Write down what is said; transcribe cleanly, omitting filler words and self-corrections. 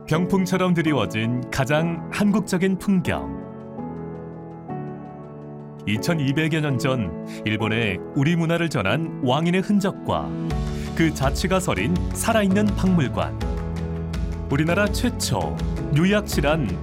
병풍처럼 드리워진 가장 한국적인 풍경. 2200여 년 전 일본에 우리 문화를 전한 왕인의 흔적과 그 자취가 서린 살아있는 박물관. 우리나라 최초 유약실한